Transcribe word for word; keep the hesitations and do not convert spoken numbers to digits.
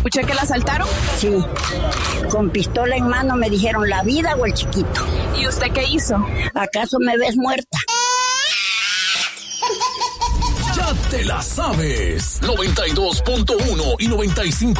¿Escuché que la asaltaron? Sí, con pistola en mano me dijeron la vida o el chiquito. ¿Y usted qué hizo? ¿Acaso me ves muerta? Ya te la sabes. noventa y dos punto uno y noventa y cinco